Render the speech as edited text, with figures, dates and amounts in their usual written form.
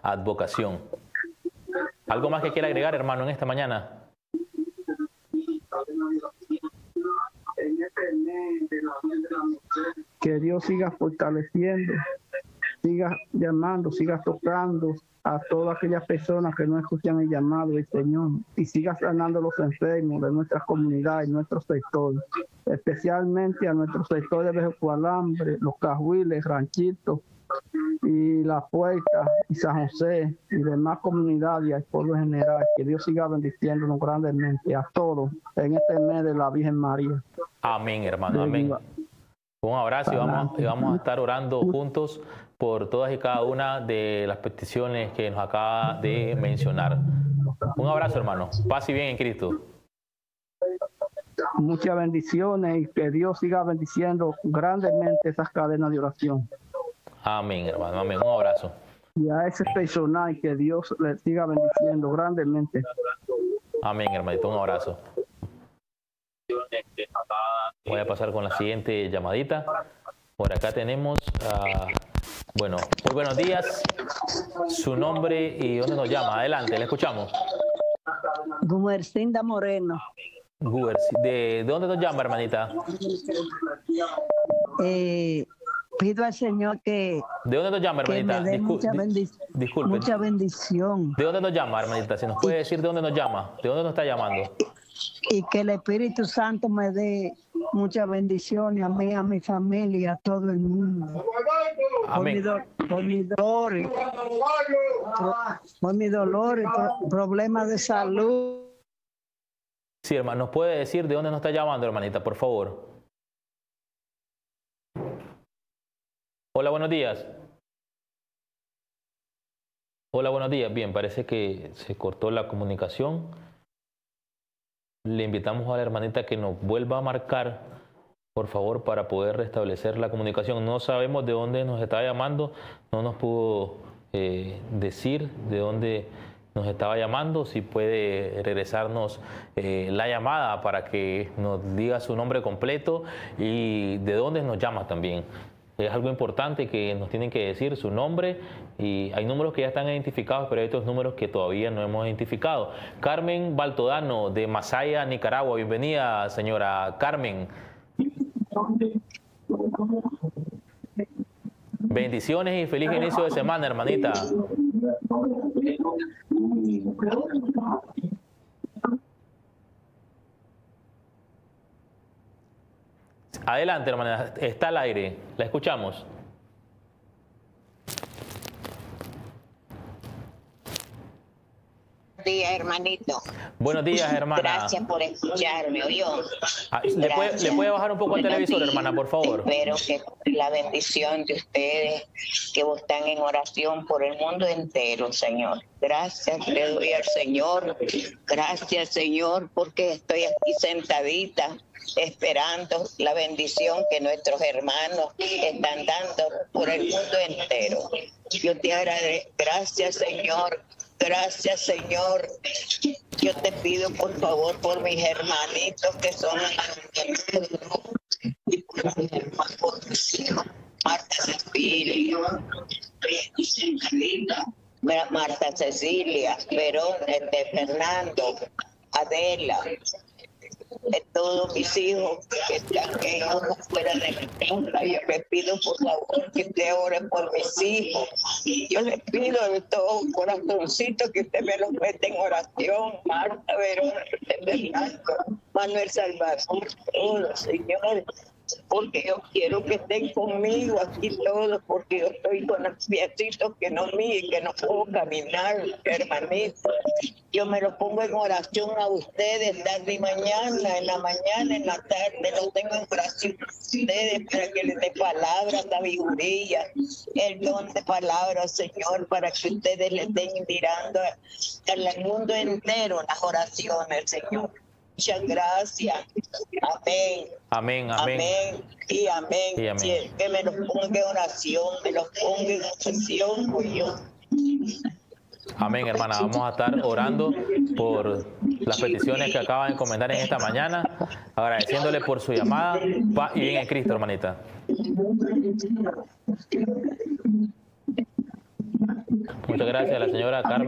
advocación. ¿Algo más que quiera agregar, hermano, en esta mañana? Que Dios siga fortaleciendo, siga llamando, siga tocando a todas aquellas personas que no escuchan el llamado del Señor y siga sanando los enfermos de nuestra comunidad y nuestro sector, especialmente a nuestro sector de Viejo Alambre, Los Cajuiles, Ranchitos y La Puerta y San José y demás comunidades y al pueblo en general. Que Dios siga bendiciéndonos grandemente a todos en este mes de la Virgen María. Amén, hermano, amén. Un abrazo y vamos a estar orando juntos por todas y cada una de las peticiones que nos acaba de mencionar. Un abrazo, hermano. Paz y bien en Cristo. Muchas bendiciones y que Dios siga bendiciendo grandemente esas cadenas de oración. Amén, hermano. Amén. Un abrazo. Y a ese personal que Dios le siga bendiciendo grandemente. Amén, hermanito. Un abrazo. Voy a pasar con la siguiente llamadita. Por acá tenemos, bueno, muy buenos días. Su nombre y dónde nos llama. Adelante, le escuchamos. Gumercinda Moreno. ¿De dónde nos llama, hermanita? Pido al Señor que... ¿De dónde nos llama, hermanita? Me dé disculpe. Mucha bendición. ¿De dónde nos llama, hermanita? Si nos puede decir de dónde nos llama. ¿De dónde nos está llamando? Y que el Espíritu Santo me dé muchas bendiciones a mí, a mi familia, a todo el mundo. Amén. Por mis dolores, problemas de salud. Sí, hermano, ¿nos puede decir de dónde nos está llamando, hermanita, por favor? Hola, buenos días. Hola, buenos días. Bien, parece que se cortó la comunicación. Le invitamos a la hermanita que nos vuelva a marcar, por favor, para poder restablecer la comunicación. No sabemos de dónde nos estaba llamando, no nos pudo decir de dónde nos estaba llamando. Si puede regresarnos la llamada para que nos diga su nombre completo y de dónde nos llama también. Es algo importante que nos tienen que decir su nombre, y hay números que ya están identificados, pero hay otros números que todavía no hemos identificado. Carmen Baltodano, de Masaya, Nicaragua. Bienvenida, señora Carmen. Bendiciones y feliz inicio de semana, hermanita. Adelante, hermana, está al aire, la escuchamos. Buenos días, hermanito. Buenos días, hermana. Gracias por escucharme, ¿oyó? ¿Le puede bajar un poco el televisor, hermana, por favor? Espero que la bendición de ustedes, que vos están en oración por el mundo entero, Señor. Gracias le doy al Señor. Gracias, Señor, porque estoy aquí sentadita, esperando la bendición que nuestros hermanos están dando por el mundo entero. Yo te agradezco. Gracias, Señor. Gracias, Señor. Yo te pido, por favor, por mis hermanitos que son y por mis hermanos, Marta Cecilia, Marta Cecilia, Verón, Fernando, Adela, de todos mis hijos que están fuera de la tierra. Yo les pido, por favor, que usted ore por mis hijos. Yo les pido de todo corazoncito que usted me los mete en oración. Marta, Verónica, Fernando, Manuel Salvador, todos, Señor. Porque yo quiero que estén conmigo aquí todos, porque yo estoy con los piecitos que no míos, que no puedo caminar, hermanito. Yo me lo pongo en oración a ustedes, tarde y mañana, en la mañana, en la tarde, lo tengo en oración a ustedes para que les dé palabra, sabiduría, el don de palabras, Señor, para que ustedes le estén mirando al mundo entero las oraciones, Señor. Muchas gracias. Amén. Amén, amén. Amén y amén. Y amén. Sí, que me los ponga en oración, me los ponga en oración, yo. Amén, hermana. Vamos a estar orando por las peticiones que acaban de comentar en esta mañana, agradeciéndole por su llamada. Paz y bien en Cristo, hermanita. Muchas gracias a la señora Carmen.